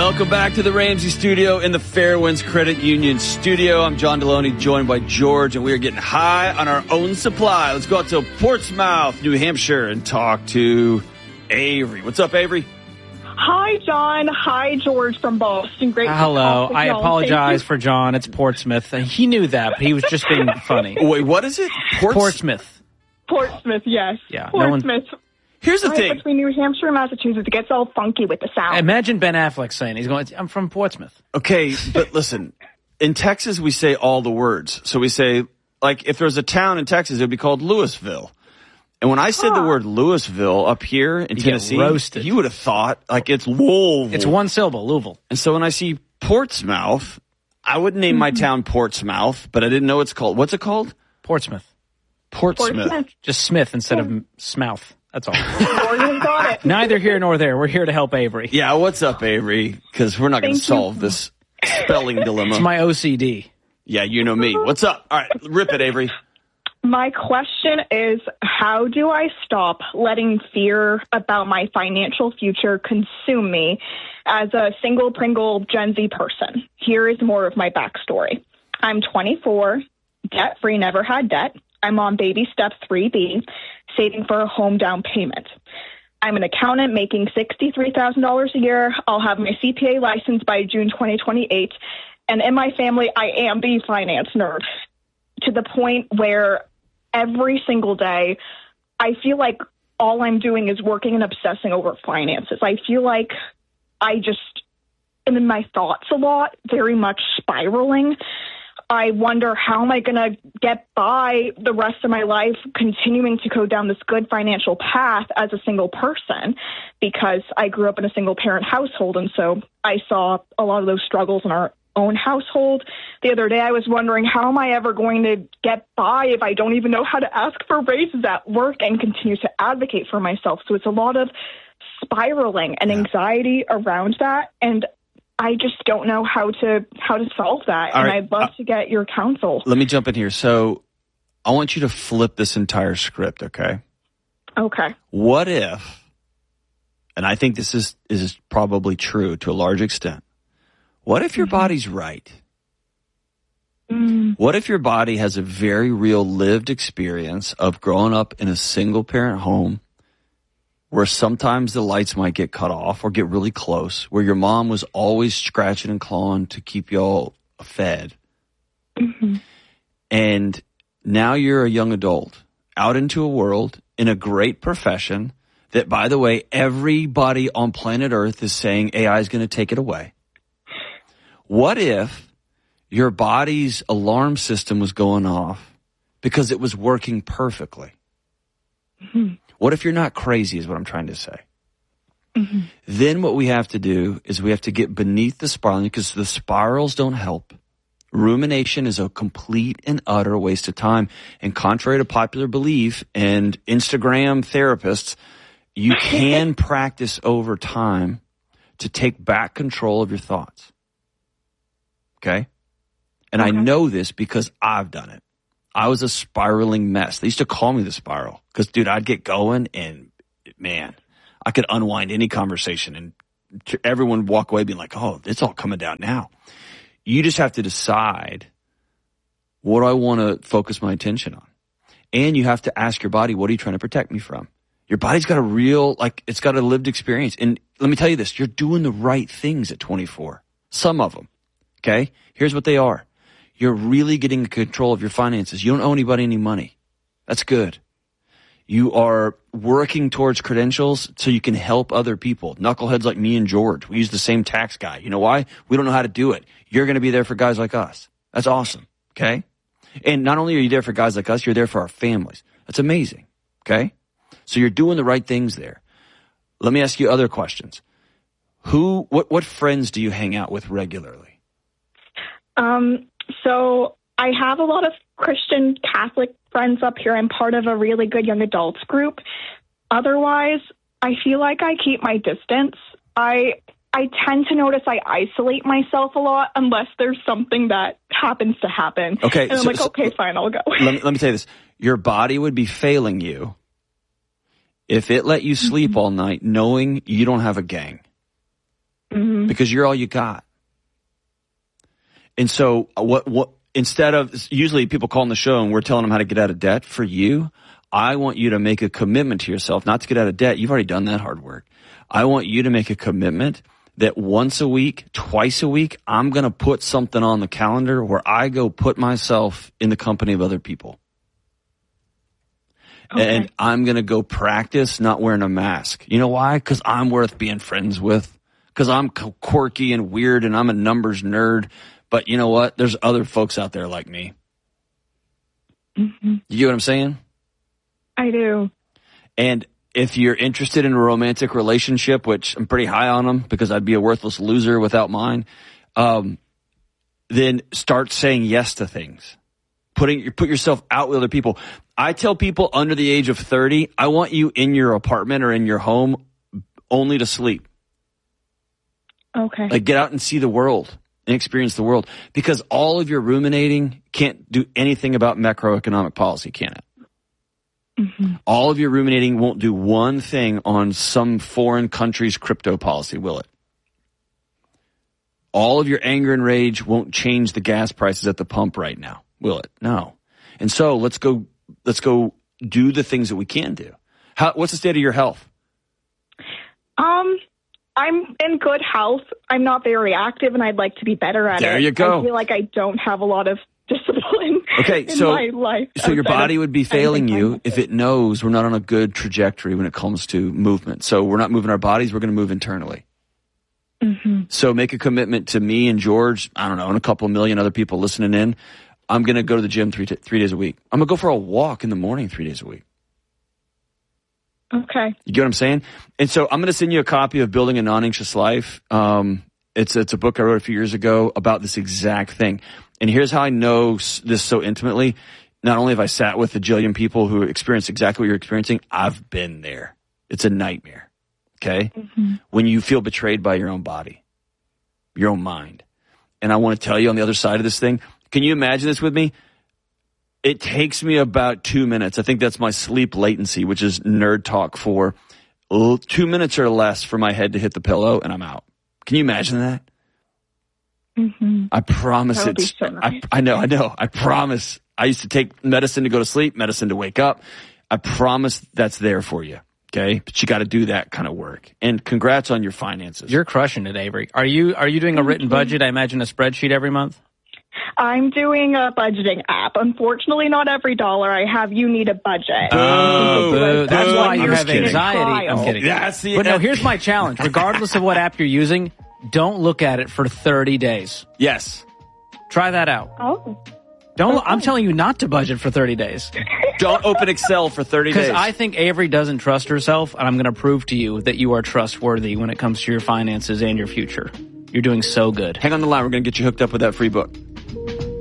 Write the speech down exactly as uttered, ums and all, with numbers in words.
Welcome back to the Ramsey Studio in the Fairwinds Credit Union Studio. I'm John Deloney, joined by George, and we are getting high on our own supply. Let's go out to Portsmouth, New Hampshire, and talk to Avery. What's up, Avery? Hi, John. Hi, George from Boston. Great. Hello. I apologize for John. It's Portsmouth. He knew that, but he was just being funny. Wait, what is it? Ports- Portsmouth. Portsmouth, yes. Yeah. Portsmouth. No one... Here's the right thing. Between New Hampshire and Massachusetts, it gets all funky with the sound. Imagine Ben Affleck saying, he's going, I'm from Portsmouth. Okay, but listen, in Texas, we say all the words. So we say, like, if there's a town in Texas, it would be called Louisville. And when I said huh. the word Louisville up here in you Tennessee, roasted. you would have thought, like, it's Louisville. It's one syllable, Louisville. And so when I see Portsmouth, I would name mm-hmm. my town Portsmouth, but I didn't know it's called. What's it called? Portsmouth. Portsmouth. Portsmouth. Just Smith instead of Smouth. That's all. Got it. Neither here nor there. We're here to help Avery. Yeah, what's up, Avery? Because we're not going to solve you. this spelling dilemma. It's my O C D. Yeah, you know me. What's up? All right, rip it, Avery. My question is, how do I stop letting fear about my financial future consume me as a single Pringle Gen Z person? Here is more of my backstory. I'm twenty-four, debt-free, never had debt. I'm on baby step three B, saving for a home down payment. I'm an accountant making sixty-three thousand dollars a year. I'll have my C P A license by June twenty twenty-eight. And in my family, I am the finance nerd, to the point where every single day, I feel like all I'm doing is working and obsessing over finances. I feel like I just am in my thoughts a lot, very much spiraling. I wonder, how am I going to get by the rest of my life continuing to go down this good financial path as a single person? Because I grew up in a single parent household, and so I saw a lot of those struggles in our own household. The other day I was wondering, how am I ever going to get by if I don't even know how to ask for raises at work and continue to advocate for myself? So it's a lot of spiraling and anxiety around that, and I just don't know how to how to solve that, All and right. I'd love uh, to get your counsel. Let me jump in here. So I want you to flip this entire script, okay? Okay. What if, and I think this is, is probably true to a large extent, what if your mm-hmm. body's right? Mm. What if your body has a very real lived experience of growing up in a single-parent home where sometimes the lights might get cut off or get really close, where your mom was always scratching and clawing to keep y'all fed. Mm-hmm. And now you're a young adult out into a world in a great profession that, by the way, everybody on planet Earth is saying A I is going to take it away. What if your body's alarm system was going off because it was working perfectly? Mm-hmm. What if you're not crazy is what I'm trying to say. Mm-hmm. Then what we have to do is we have to get beneath the spiraling, because the spirals don't help. Rumination is a complete and utter waste of time. And contrary to popular belief and Instagram therapists, you can practice over time to take back control of your thoughts. Okay? And okay. I know this because I've done it. I was a spiraling mess. They used to call me the spiral because, dude, I'd get going and, man, I could unwind any conversation and everyone would walk away being like, oh, it's all coming down now. You just have to decide, what do I want to focus my attention on? And you have to ask your body, what are you trying to protect me from? Your body's got a real, like, it's got a lived experience. And let me tell you this, you're doing the right things at twenty-four. Some of them. Okay? Here's what they are. You're really getting control of your finances. You don't owe anybody any money. That's good. You are working towards credentials so you can help other people. Knuckleheads like me and George. We use the same tax guy. You know why? We don't know how to do it. You're going to be there for guys like us. That's awesome. Okay? And not only are you there for guys like us, you're there for our families. That's amazing. Okay? So you're doing the right things there. Let me ask you other questions. Who, what, what friends do you hang out with regularly? Um, So I have a lot of Christian Catholic friends up here. I'm part of a really good young adults group. Otherwise, I feel like I keep my distance. I I tend to notice I isolate myself a lot unless there's something that happens to happen. Okay. And I'm so, like, okay, so, fine, I'll go. Let me, let me tell you this. Your body would be failing you if it let you sleep mm-hmm. all night knowing you don't have a gang. Mm-hmm. because you're all you got. And so what, what, instead of, usually people call on the show and we're telling them how to get out of debt. For you, I want you to make a commitment to yourself, not to get out of debt. You've already done that hard work. I want you to make a commitment that once a week, twice a week, I'm going to put something on the calendar where I go put myself in the company of other people. Okay. And I'm going to go practice not wearing a mask. You know why? Because I'm worth being friends with. Because I'm quirky and weird and I'm a numbers nerd. But you know what? There's other folks out there like me. Mm-hmm. You get what I'm saying? I do. And if you're interested in a romantic relationship, which I'm pretty high on them because I'd be a worthless loser without mine, um, then start saying yes to things. Putting you put yourself out with other people. I tell people under the age of thirty, I want you in your apartment or in your home only to sleep. Okay. Like get out and see the world and experience the world, because all of your ruminating can't do anything about macroeconomic policy, can it? Mm-hmm. All of your ruminating won't do one thing on some foreign country's crypto policy, will it? All of your anger and rage won't change the gas prices at the pump right now, will it? No. And so let's go, let's go do the things that we can do. How, what's the state of your health? Um, I'm in good health. I'm not very active and I'd like to be better at there it. There you go. I feel like I don't have a lot of discipline okay, in so, my life. So your body would be failing you if it knows we're not on a good trajectory when it comes to movement. So we're not moving our bodies, we're going to move internally. Mm-hmm. So make a commitment to me and George, I don't know, and a couple million other people listening in. I'm going to go to the gym three, t- three days a week. I'm going to go for a walk in the morning three days a week. Okay. You get what I'm saying? And so I'm going to send you a copy of Building a Non-Anxious Life. Um, it's, it's a book I wrote a few years ago about this exact thing. And here's how I know this so intimately. Not only have I sat with a jillion people who experience exactly what you're experiencing, I've been there. It's a nightmare. Okay? Mm-hmm. When you feel betrayed by your own body, your own mind. And I want to tell you on the other side of this thing, can you imagine this with me? It takes me about two minutes. I think that's my sleep latency, which is nerd talk for two minutes or less for my head to hit the pillow and I'm out. Can you imagine that? Mm-hmm. I promise it's, so nice. I, I know, I know, I promise. I used to take medicine to go to sleep, medicine to wake up. I promise that's there for you. Okay. But you got to do that kind of work. And congrats on your finances. You're crushing it, Avery. Are you, are you doing a written budget? I imagine a spreadsheet every month? I'm doing a budgeting app. Unfortunately, not every dollar I have, you need a budget. Oh, boo. That's why you have kidding. anxiety. I'm kidding. That's the, but no, here's my challenge. Regardless of what app you're using, don't look at it for thirty days. Yes. Try that out. Oh. Don't. Okay. I'm telling you not to budget for thirty days. Don't open Excel for thirty days. Because I think Avery doesn't trust herself, and I'm going to prove to you that you are trustworthy when it comes to your finances and your future. You're doing so good. Hang on the line. We're going to get you hooked up with that free book.